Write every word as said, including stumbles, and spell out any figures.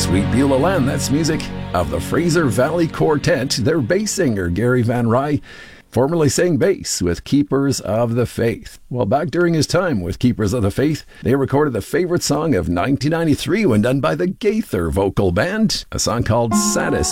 Sweet Beulah Land, that's music of the Fraser Valley Quartet. Their bass singer, Gary Van Rye, formerly sang bass with Keepers of the Faith. Well, back during his time with Keepers of the Faith, they recorded the favorite song of nineteen ninety-three when done by the Gaither Vocal Band, a song called Satisfied.